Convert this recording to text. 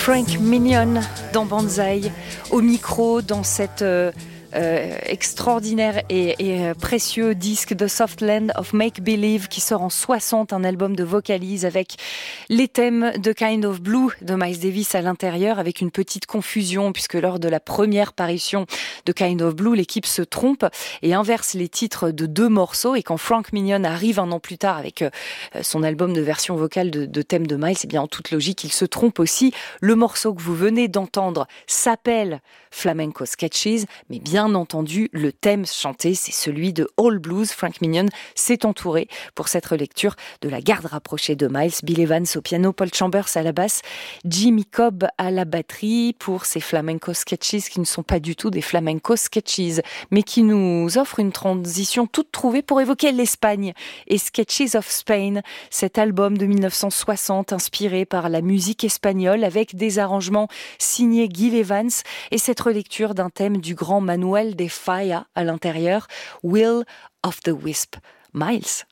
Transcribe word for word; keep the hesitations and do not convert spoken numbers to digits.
Frank Minion dans Banzai, au micro dans cette euh, euh, extraordinaire et, et euh, précieux disque The Soft Land of Make Believe qui sort en soixante, un album de vocalise avec les thèmes de Kind of Blue de Miles Davis à l'intérieur, avec une petite confusion puisque lors de la première parution de Kind of Blue, l'équipe se trompe et inverse les titres de deux morceaux, et quand Frank Minion arrive un an plus tard avec euh, son album de version vocale de, de thèmes de Miles, eh bien en toute logique il se trompe aussi. Le morceau que vous venez d'entendre s'appelle Flamenco Sketches, mais bien entendu le thème chanté c'est celui de All Blues. Frank Minion s'est entouré pour cette relecture de la garde rapprochée de Miles, Bill Evans au piano, Paul Chambers à la basse, Jimmy Cobb à la batterie pour ces Flamenco Sketches qui ne sont pas du tout des Flamenco Sketches, mais qui nous offrent une transition toute trouvée pour évoquer l'Espagne et Sketches of Spain, cet album de mille neuf cent soixante inspiré par la musique espagnole avec des arrangements signés Gil Evans et cette relecture d'un thème du grand Manuel de Falla à l'intérieur, Will of the Wisp. Miles.